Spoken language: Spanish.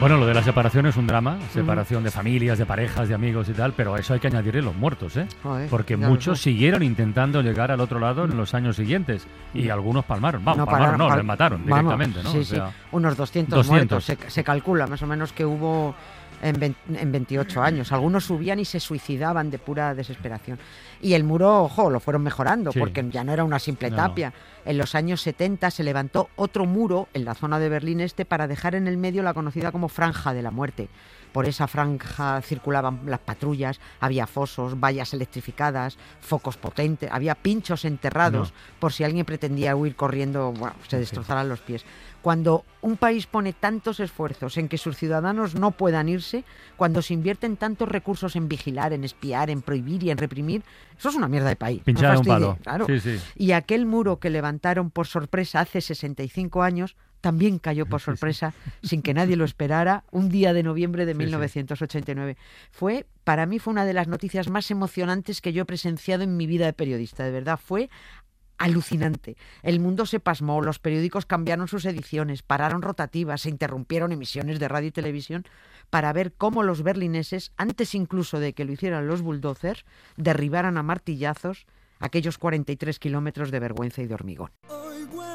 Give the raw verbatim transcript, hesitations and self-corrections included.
Bueno, lo de la separación es un drama, separación mm. de familias, de parejas, de amigos y tal, pero a eso hay que añadirle los muertos, ¿eh? Joder, porque muchos siguieron intentando llegar al otro lado en los años siguientes y algunos palmaron. Vamos, no, palmaron, no, pal les mataron vamos, directamente, ¿no? Sí, o sea, sí, unos doscientos, doscientos. muertos, se, se calcula más o menos que hubo en, veinte, en veintiocho años. Algunos subían y se suicidaban de pura desesperación. Y el muro, ojo, lo fueron mejorando, sí. porque ya no era una simple tapia. No, no. En los años setenta se levantó otro muro en la zona de Berlín Este para dejar en el medio la conocida como Franja de la Muerte. Por esa franja circulaban las patrullas, había fosos, vallas electrificadas, focos potentes, había pinchos enterrados no. por si alguien pretendía huir corriendo, bueno, se destrozaran los pies. Cuando un país pone tantos esfuerzos en que sus ciudadanos no puedan irse, cuando se invierten tantos recursos en vigilar, en espiar, en prohibir y en reprimir, eso es una mierda de país. Pinchar no un palo. Claro. Sí, sí. Y aquel muro que levantaron por sorpresa hace sesenta y cinco años también cayó por sorpresa, sin que nadie lo esperara, un día de noviembre de mil novecientos ochenta y nueve. Fue, para mí, fue una de las noticias más emocionantes que yo he presenciado en mi vida de periodista. De verdad, fue alucinante. El mundo se pasmó, los periódicos cambiaron sus ediciones, pararon rotativas, se interrumpieron emisiones de radio y televisión para ver cómo los berlineses, antes incluso de que lo hicieran los bulldozers, derribaran a martillazos aquellos cuarenta y tres kilómetros de vergüenza y de hormigón.